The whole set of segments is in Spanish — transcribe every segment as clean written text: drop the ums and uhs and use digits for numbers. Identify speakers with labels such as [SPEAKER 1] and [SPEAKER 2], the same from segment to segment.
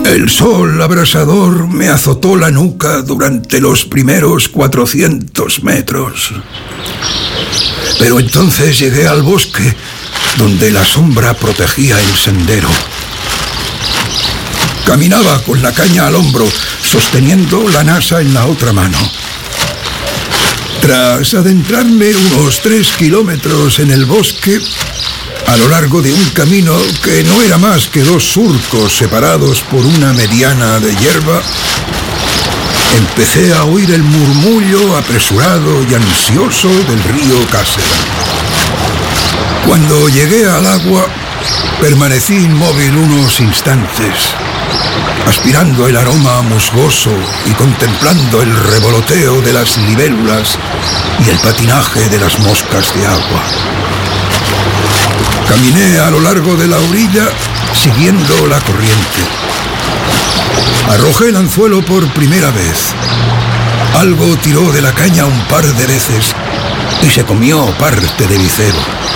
[SPEAKER 1] El sol abrasador me azotó la nuca durante los primeros 400 metros. Pero entonces llegué al bosque, donde la sombra protegía el sendero. Caminaba con la caña al hombro, sosteniendo la nasa en la otra mano. Tras adentrarme unos 3 kilómetros en el bosque, a lo largo de un camino que no era más que 2 surcos separados por una mediana de hierba, empecé a oír el murmullo apresurado y ansioso del río Kassel. Cuando llegué al agua, permanecí inmóvil unos instantes, aspirando el aroma musgoso y contemplando el revoloteo de las libélulas y el patinaje de las moscas de agua. Caminé a lo largo de la orilla, siguiendo la corriente. Arrojé el anzuelo por primera vez. Algo tiró de la caña un par de veces y se comió parte de mi cebo.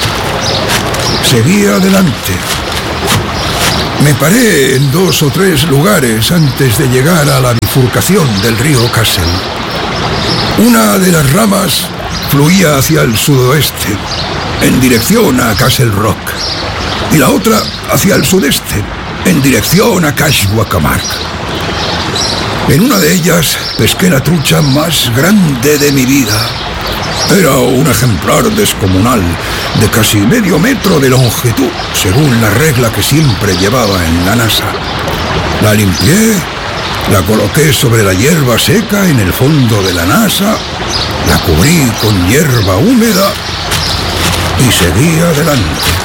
[SPEAKER 1] Seguí adelante. Me paré en 2 o 3 lugares antes de llegar a la bifurcación del río Kassel. Una de las ramas fluía hacia el sudoeste, en dirección a Castle Rock, y la otra hacia el sudeste, en dirección a Kashwakamart. En una de ellas pesqué la trucha más grande de mi vida. Era un ejemplar descomunal, de casi medio metro de longitud, según la regla que siempre llevaba en la nasa. La limpié, la coloqué sobre la hierba seca en el fondo de la nasa, la cubrí con hierba húmeda y seguí adelante.